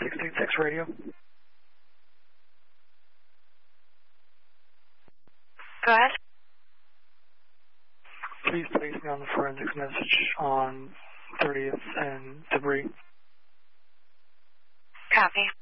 686 radio. Go ahead. Please place me on the forensics message on 30th and Debris. Copy.